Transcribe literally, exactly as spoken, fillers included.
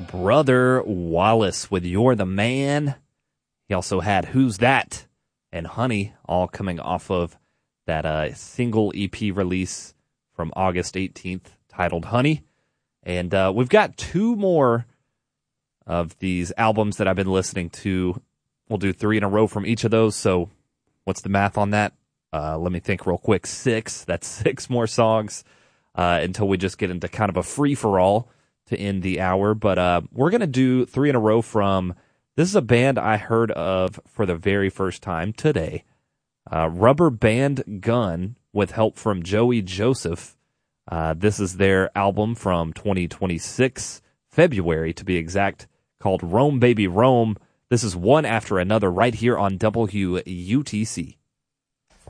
Brother Wallace with You're the Man. He also had Who's That and Honey, all coming off of that uh, single E P release from August eighteenth titled Honey. And uh, we've got two more of these albums that I've been listening to. We'll do three in a row from each of those. So what's the math on that? Uh, let me think real quick. Six. That's six more songs uh, until we just get into kind of a free-for-all to end the hour. But uh, we're going to do three in a row from, this is a band I heard of for the very first time today. Uh, Rubber Band Gun with help from Joey Joseph. Uh, this is their album from twenty twenty-six, February to be exact, called Rome Baby Rome. This is one after another right here on W U T C.